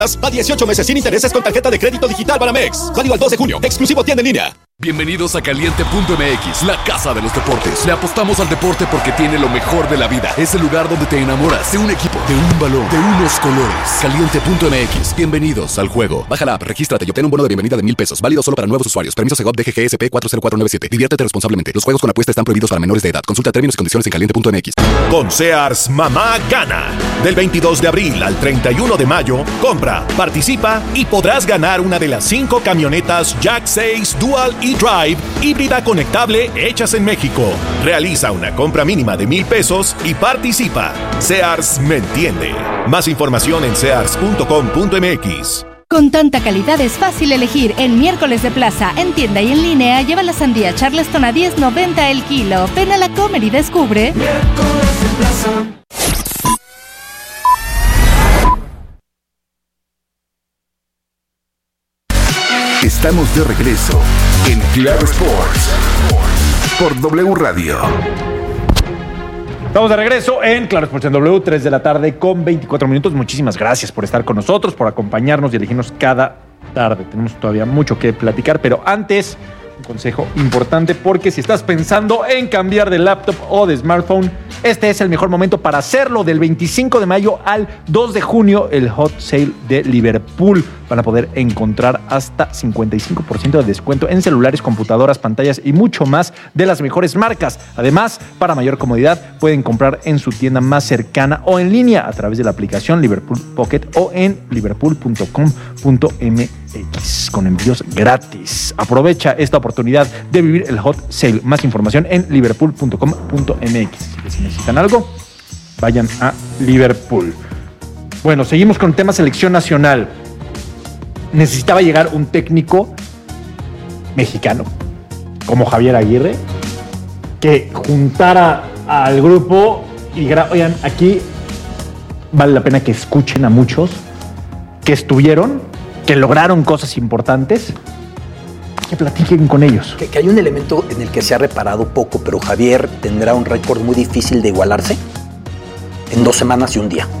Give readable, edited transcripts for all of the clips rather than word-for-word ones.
A 18 meses sin intereses con tarjeta de crédito digital Banamex. Válido al 2 de junio. Exclusivo tienda en línea. Bienvenidos a Caliente.mx, la casa de los deportes. Le apostamos al deporte porque tiene lo mejor de la vida. Es el lugar donde te enamoras de un equipo, de un balón, de unos colores. Caliente.mx. Bienvenidos al juego. Baja la app, regístrate y obtén un bono de bienvenida de $1,000. Válido solo para nuevos usuarios. Permiso Segov DGGSP 40497. Diviértete responsablemente. Los juegos con apuesta están prohibidos para menores de edad. Consulta términos y condiciones en Caliente.mx. Con Sears, mamá gana. Del 22 de abril al 31 de mayo, compra, participa y podrás ganar una de las 5 camionetas Jack 6 Dual e-Drive híbrida conectable hechas en México. Realiza una compra mínima de $1,000 y participa. Sears me entiende. Más información en sears.com.mx. Con tanta calidad es fácil elegir. En Miércoles de Plaza, en tienda y en línea, lleva la sandía Charleston a $10.90 el kilo. Ven a la Comer y descubre. Miércoles de Plaza. Estamos de regreso en Claro Sports por W Radio. Estamos de regreso en Claro Sports en W, 3 de la tarde con 24 minutos. Muchísimas gracias por estar con nosotros, por acompañarnos y elegirnos cada tarde. Tenemos todavía mucho que platicar, pero antes, un consejo importante, porque si estás pensando en cambiar de laptop o de smartphone, este es el mejor momento para hacerlo. Del 25 de mayo al 2 de junio, el Hot Sale de Liverpool. Van a poder encontrar hasta 55% de descuento en celulares, computadoras, pantallas y mucho más de las mejores marcas. Además, para mayor comodidad, pueden comprar en su tienda más cercana o en línea a través de la aplicación Liverpool Pocket o en liverpool.com.mx con envíos gratis. Aprovecha esta oportunidad de vivir el Hot Sale. Más información en liverpool.com.mx. Si necesitan algo, vayan a Liverpool. Bueno, seguimos con el tema selección nacional. Necesitaba llegar un técnico mexicano como Javier Aguirre que juntara al grupo y dijera, oigan, aquí vale la pena que escuchen a muchos que estuvieron, que lograron cosas importantes, que platiquen con ellos. Que hay un elemento en el que se ha reparado poco, pero Javier tendrá un récord muy difícil de igualarse en 2 semanas y un día.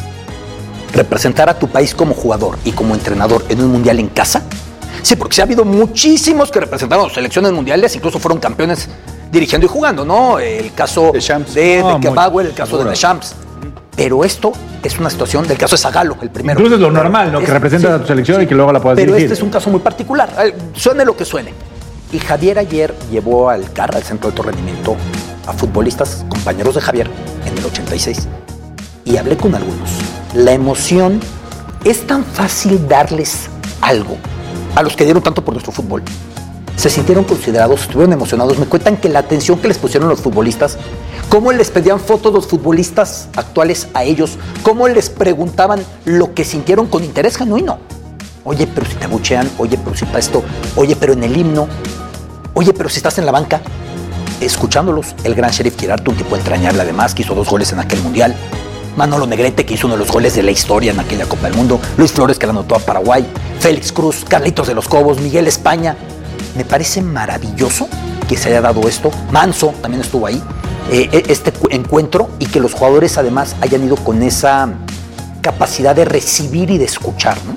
Representar a tu país como jugador y como entrenador en un mundial en casa. Sí, porque sí ha habido muchísimos que representaron a sus selecciones mundiales, incluso fueron campeones dirigiendo y jugando, ¿no? El caso de Bauer, el caso de Deschamps. Pero esto es una situación del caso de Zagallo, el primero. Incluso es lo normal, ¿no? Que representa a tu selección y que luego la puedas dirigir. Pero este es un caso muy particular. Suene lo que suene. Y Javier ayer llevó al CAR, al Centro de Alto Rendimiento, a futbolistas, compañeros de Javier, en el 86. Y hablé con algunos. La emoción, es tan fácil darles algo a los que dieron tanto por nuestro fútbol. Se sintieron considerados, estuvieron emocionados. Me cuentan que la atención que les pusieron los futbolistas, cómo les pedían fotos los futbolistas actuales a ellos, cómo les preguntaban lo que sintieron con interés genuino. Oye, pero si te abuchean, oye, pero si para esto, oye, pero en el himno, oye, pero si estás en la banca. Escuchándolos, el gran Sheriff Quirarte, un tipo entrañable además, que hizo 2 goles en aquel mundial. Manolo Negrete, que hizo uno de los goles de la historia en aquella Copa del Mundo. Luis Flores, que la anotó a Paraguay. Félix Cruz, Carlitos de los Cobos, Miguel España. Me parece maravilloso que se haya dado esto. Manso también estuvo ahí. Este encuentro y que los jugadores además hayan ido con esa capacidad de recibir y de escuchar, ¿no?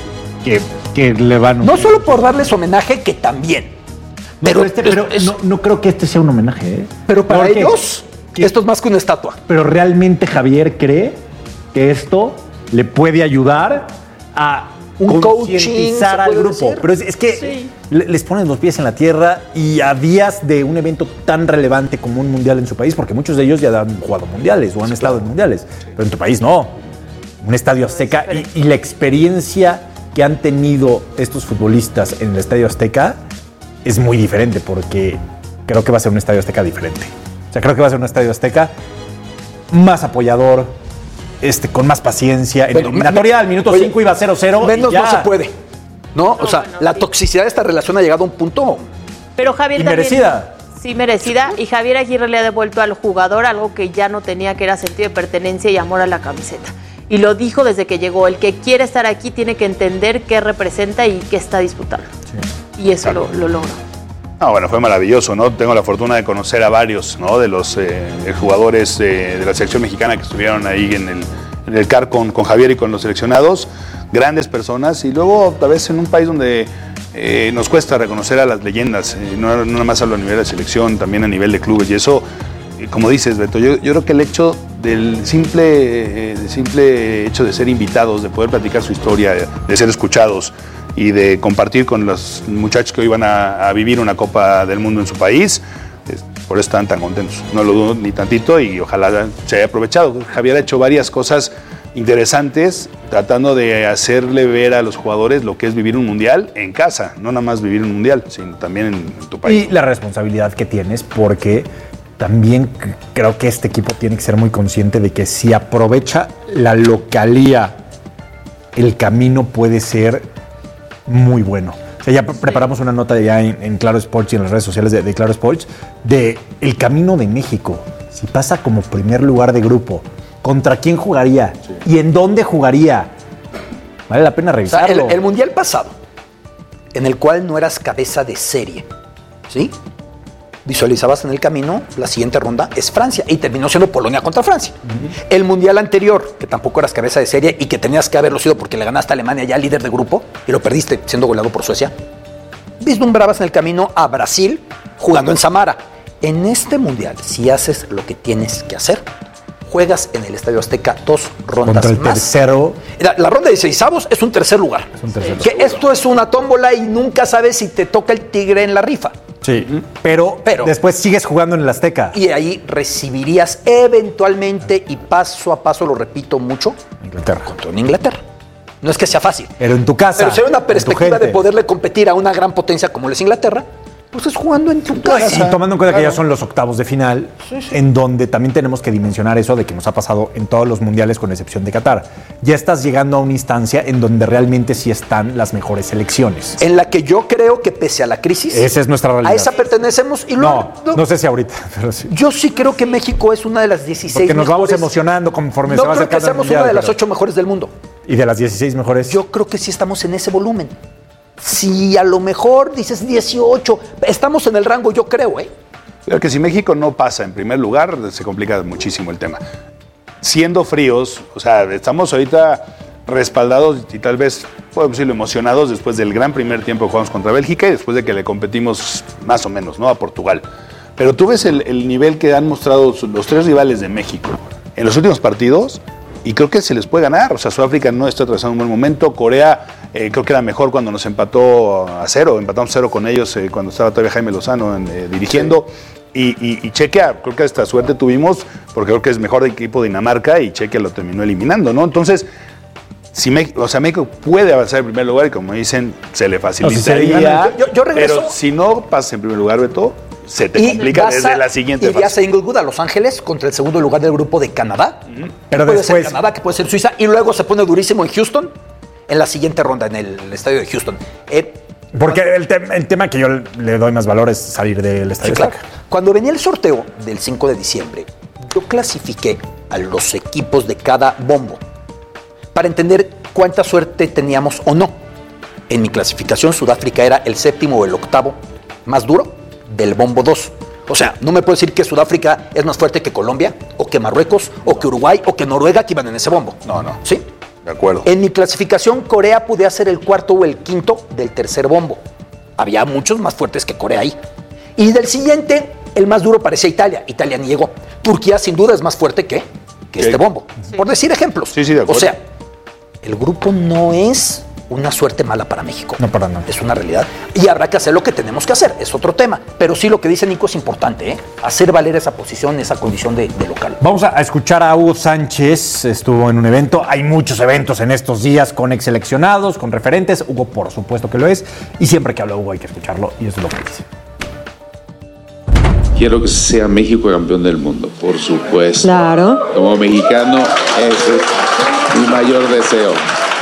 Que le van... No solo por darles homenaje, que también. Pero no creo que este sea un homenaje, ¿eh? Pero para ellos... Esto es más que una estatua. Pero realmente Javier cree que esto le puede ayudar a concientizar al grupo. Decir. Pero es que sí, les ponen los pies en la tierra y a días de un evento tan relevante como un mundial en su país, porque muchos de ellos ya han jugado mundiales o han estado en mundiales, pero en tu país no. Un estadio Azteca y la experiencia que han tenido estos futbolistas en el Estadio Azteca es muy diferente, porque creo que va a ser un Estadio Azteca diferente. O sea, creo que va a ser un Estadio Azteca más apoyador, con más paciencia. En eliminatoria, al minuto 5 iba 0-0. Menos no se puede, ¿no? O sea, la toxicidad de esta relación ha llegado a un punto... Pero Javier merecida. Sí, merecida. Y Javier Aguirre le ha devuelto al jugador algo que ya no tenía, que era sentido de pertenencia y amor a la camiseta. Y lo dijo desde que llegó. El que quiere estar aquí tiene que entender qué representa y qué está disputando. Sí. Y eso claro. lo logró. Bueno, fue maravilloso, ¿no? Tengo la fortuna de conocer a varios, ¿no? De los jugadores de la selección mexicana que estuvieron ahí en el CAR con Javier y con los seleccionados. grandes personas, y luego a veces en un país donde nos cuesta reconocer a las leyendas, no nada más hablo a nivel de selección, también a nivel de clubes, y eso, como dices, Beto, yo creo que el hecho del simple hecho de ser invitados, de poder platicar su historia, de ser escuchados y de compartir con los muchachos que hoy van a vivir una Copa del Mundo en su país, por eso están tan contentos. No lo dudo ni tantito y ojalá se haya aprovechado. Javier ha hecho varias cosas interesantes tratando de hacerle ver a los jugadores lo que es vivir un mundial en casa, no nada más vivir un mundial, sino también en tu país. Y la responsabilidad que tienes, porque también creo que este equipo tiene que ser muy consciente de que si aprovecha la localía, el camino puede ser muy bueno. O sea, ya preparamos una nota ya en Claro Sports y en las redes sociales de Claro Sports de el camino de México. Si pasa como primer lugar de grupo, ¿contra quién jugaría? Sí. ¿Y en dónde jugaría? Vale la pena revisarlo. O sea, el mundial pasado, en el cual no eras cabeza de serie, ¿sí? Visualizabas en el camino, la siguiente ronda es Francia, y terminó siendo Polonia contra Francia. El mundial anterior, que tampoco eras cabeza de serie y que tenías que haberlo sido porque le ganaste a Alemania ya líder de grupo y lo perdiste siendo goleado por Suecia, vislumbrabas en el camino a Brasil jugando en Samara. En este mundial, si haces lo que tienes que hacer, juegas en el Estadio Azteca 2 rondas contra el más. Tercero. La ronda de 16avos es un tercer lugar. Es un tercer que esto es una tómbola y nunca sabes si te toca el tigre en la rifa. Sí, pero después sigues jugando en el Azteca. Y ahí recibirías eventualmente, y paso a paso, lo repito mucho, Inglaterra. Contra una Inglaterra. No es que sea fácil. Pero en tu casa. Pero si hay una perspectiva de poderle competir a una gran potencia como lo es Inglaterra, pues es jugando en tu casa. Y tomando en cuenta que ya son los octavos de final, en donde también tenemos que dimensionar eso de que nos ha pasado en todos los mundiales con excepción de Qatar. Ya estás llegando a una instancia en donde realmente sí están las mejores selecciones. En la que yo creo que pese a la crisis, esa es nuestra realidad. A esa pertenecemos y luego... No sé si ahorita, pero sí. Yo sí creo que México es una de las 16 Porque nos mejores. Vamos emocionando conforme se va acercando. No creo que seamos una de las 8 mejores del mundo. ¿Y de las 16 mejores? Yo creo que sí estamos en ese volumen. Si a lo mejor dices 18, estamos en el rango, yo creo, Creo que si México no pasa en primer lugar, se complica muchísimo el tema. Siendo fríos, o sea, estamos ahorita respaldados y tal vez, podemos decirlo, emocionados después del gran primer tiempo que jugamos contra Bélgica y después de que le competimos más o menos, ¿no?, a Portugal. Pero tú ves el nivel que han mostrado los tres rivales de México en los últimos partidos y creo que se les puede ganar. O sea, Sudáfrica no está atravesando un buen momento. Corea creo que era mejor cuando nos empató a 0. Empatamos 0 con ellos cuando estaba todavía Jaime Lozano dirigiendo. Sí. Y Chequia, creo que esta suerte tuvimos porque creo que es mejor de equipo Dinamarca y Chequia lo terminó eliminando, ¿no? Entonces, si México puede avanzar en primer lugar y como dicen, se le facilitaría. Yo regreso. Pero si no pasa en primer lugar, Beto, se te complica desde la siguiente fase. Irías a Inglewood, a Los Ángeles, contra el segundo lugar del grupo de Canadá. Pero puede después... ser Canadá, que puede ser Suiza, y luego se pone durísimo en Houston, en la siguiente ronda, en el estadio de Houston. Porque el tema que yo le doy más valor es salir del estadio. Sí, claro. Cuando venía el sorteo del 5 de diciembre, yo clasifiqué a los equipos de cada bombo para entender cuánta suerte teníamos o no. En mi clasificación, Sudáfrica era el 7º o el 8º más duro del bombo 2. O sea, no me puedo decir que Sudáfrica es más fuerte que Colombia, o que Marruecos, o que Uruguay, o que Noruega, que iban en ese bombo. No. ¿Sí? De acuerdo. En mi clasificación, Corea podía ser el 4º o el 5º del tercer bombo. Había muchos más fuertes que Corea ahí. Y del siguiente, el más duro parecía Italia. Italia ni llegó. Turquía, sin duda, es más fuerte que este bombo. Sí. Por decir ejemplos. Sí, de acuerdo. O sea, el grupo no es una suerte mala para México. No, para nada. Es una realidad. Y habrá que hacer lo que tenemos que hacer. Es otro tema. Pero sí, lo que dice Nico es importante, hacer valer esa posición, esa condición de local. Vamos a escuchar a Hugo Sánchez. Estuvo en un evento. Hay muchos eventos en estos días con ex seleccionados, con referentes. Hugo, por supuesto que lo es. Y siempre que habla Hugo hay que escucharlo. Y eso es lo que dice. Quiero que sea México campeón del mundo, por supuesto. Claro. Como mexicano, ese es mi mayor deseo.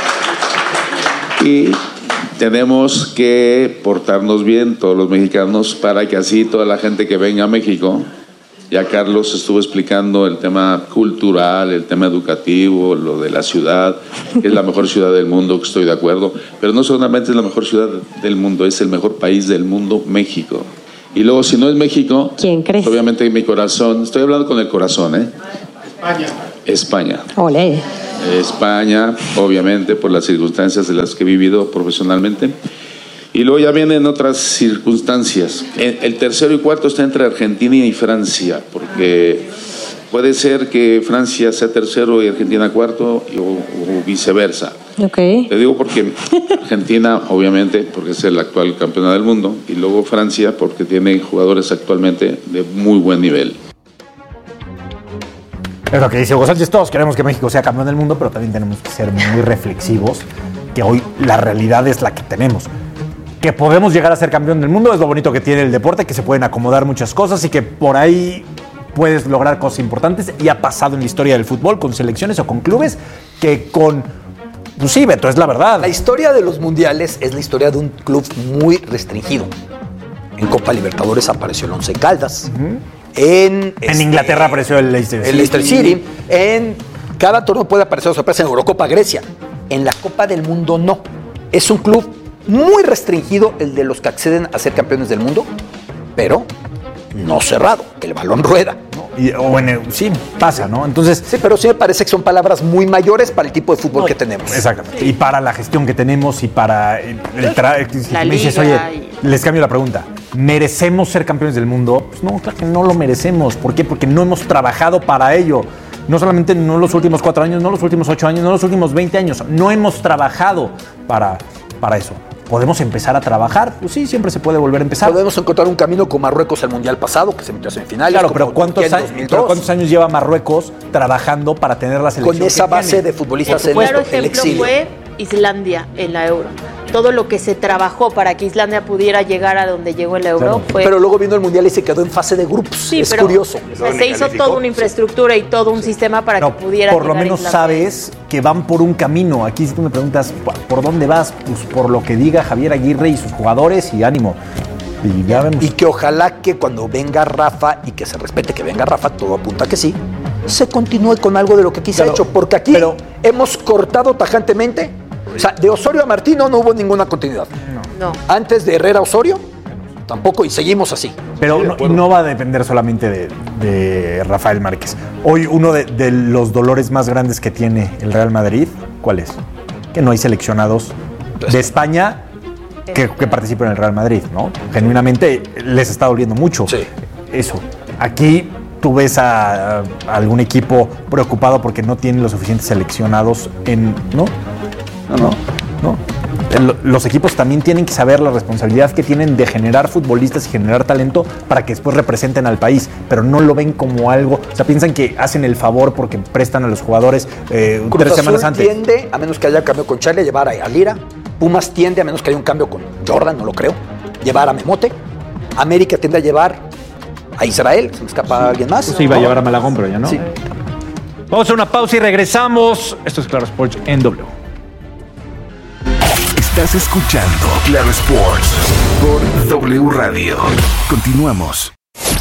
Y tenemos que portarnos bien todos los mexicanos para que así toda la gente que venga a México, ya Carlos estuvo explicando el tema cultural, el tema educativo, lo de la ciudad, que es la mejor ciudad del mundo, que estoy de acuerdo, pero no solamente es la mejor ciudad del mundo, es el mejor país del mundo, México. Y luego, si no es México, ¿quién crees? Obviamente en mi corazón, estoy hablando con el corazón, España. España. Olé. España, obviamente por las circunstancias de las que he vivido profesionalmente. Y luego ya vienen otras circunstancias. El tercero y cuarto está entre Argentina y Francia, porque puede ser que Francia sea tercero y Argentina cuarto o viceversa. Okay. Te digo porque Argentina, obviamente, porque es el actual campeón del mundo, y luego Francia porque tiene jugadores actualmente de muy buen nivel. Es lo que dice Hugo Sánchez, todos queremos que México sea campeón del mundo, pero también tenemos que ser muy reflexivos, que hoy la realidad es la que tenemos. Que podemos llegar a ser campeón del mundo es lo bonito que tiene el deporte, que se pueden acomodar muchas cosas y que por ahí puedes lograr cosas importantes, y ha pasado en la historia del fútbol con selecciones o con clubes que con... Pues sí, Beto, es la verdad. La historia de los mundiales es la historia de un club muy restringido. En Copa Libertadores apareció el Once Caldas. En Inglaterra apareció el Leicester City. El Leicester City. En cada torneo puede aparecer sorpresa. En Eurocopa Grecia. En la Copa del Mundo no. Es un club muy restringido el de los que acceden a ser campeones del mundo, pero no cerrado, que el balón rueda. Sí, pasa, ¿no? Entonces, sí, pero sí me parece que son palabras muy mayores para el tipo de fútbol que tenemos. Exactamente. Y para la gestión que tenemos y para me dices, oye, les cambio la pregunta. ¿Merecemos ser campeones del mundo? Pues no, claro que no lo merecemos. ¿Por qué? Porque no hemos trabajado para ello. No solamente no los últimos 4 años, no los últimos 8 años, no los últimos 20 años. No hemos trabajado para eso. ¿Podemos empezar a trabajar? Pues sí, siempre se puede volver a empezar. Podemos encontrar un camino con Marruecos el Mundial pasado, que se metió a semifinales. Claro, pero ¿cuántos años lleva Marruecos trabajando para tener la selección? Con esa base de futbolistas en el exilio. Fue Islandia en la Euro. Todo lo que se trabajó para que Islandia pudiera llegar a donde llegó en la Euro fue... Pero luego vino el Mundial y se quedó en fase de grupos. Sí, es curioso. Se hizo toda una infraestructura y todo un sistema para que pudiera por lo llegar menos Islandia. Sabes que van por un camino. Aquí si tú me preguntas, ¿por dónde vas? Pues por lo que diga Javier Aguirre y sus jugadores, y ánimo. Y ya vemos. Y que ojalá que cuando venga Rafa, y que se respete que venga Rafa, todo apunta que sí, se continúe con algo de lo que aquí se ha hecho. Porque aquí hemos cortado tajantemente. O sea, de Osorio a Martino no hubo ninguna continuidad. No. Antes de Herrera a Osorio, tampoco, y seguimos así. Pero no va a depender solamente de Rafael Márquez. Hoy uno de los dolores más grandes que tiene el Real Madrid, ¿cuál es? Que no hay seleccionados de España que participen en el Real Madrid, ¿no? Genuinamente les está doliendo mucho eso. Aquí tú ves a algún equipo preocupado porque no tiene los suficientes seleccionados ¿no? No. Los equipos también tienen que saber la responsabilidad que tienen de generar futbolistas y generar talento para que después representen al país, pero no lo ven como algo, o sea, piensan que hacen el favor porque prestan a los jugadores 3 semanas antes. Tiende, a menos que haya cambio con Charlie, a llevar a Lira. Pumas tiende, a menos que haya un cambio con Jordan, no lo creo, llevar a Memote. América tiende a llevar a Israel, se me escapa alguien más. Sí, iba a llevar a Malagón, pero ya no. Sí. Vamos a una pausa y regresamos. Esto es Claro Sports en W. Estás escuchando Claro Sports por W Radio. Continuamos.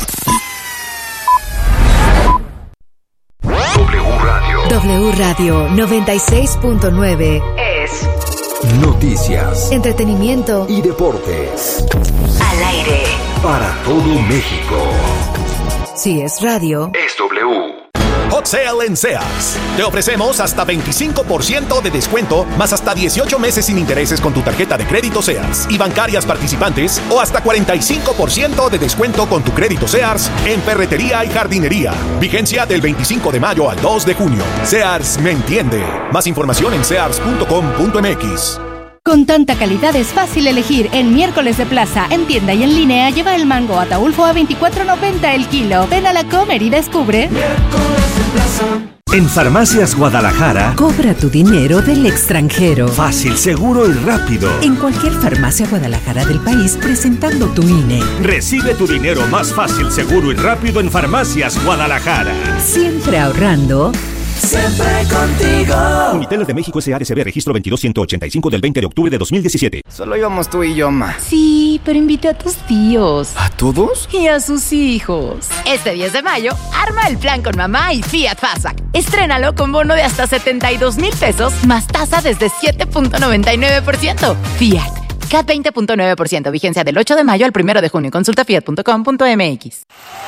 W Radio 96.9 es noticias, entretenimiento y deportes. Al aire Para todo México. Si es radio, es W. Hot Sale en Sears. Te ofrecemos hasta 25% de descuento, más hasta 18 meses sin intereses con tu tarjeta de crédito Sears y bancarias participantes, o hasta 45% de descuento con tu crédito Sears en ferretería y jardinería. Vigencia del 25 de mayo al 2 de junio. Sears me entiende. Más información en sears.com.mx. Con tanta calidad es fácil elegir. En Miércoles de Plaza, en tienda y en línea, lleva el mango Ataulfo a $24.90 el kilo. Ven a la Comer y descubre. Miércoles de Plaza. En Farmacias Guadalajara, cobra tu dinero del extranjero. Fácil, seguro y rápido. En cualquier farmacia Guadalajara del país, presentando tu INE. Recibe tu dinero más fácil, seguro y rápido en Farmacias Guadalajara. Siempre ahorrando. Siempre contigo. Uniteles de México S.A.D.C.B. Registro 22185 del 20 de octubre de 2017. Solo íbamos tú y yo, ma. Sí, pero invité a tus tíos. ¿A todos? Y a sus hijos. Este 10 de mayo, arma el plan con mamá y Fiat Fastback. Estrénalo con bono de hasta 72,000 pesos, más tasa desde 7.99%. Fiat. CAT 20.9%. Vigencia del 8 de mayo al 1 de junio. Consulta fiat.com.mx.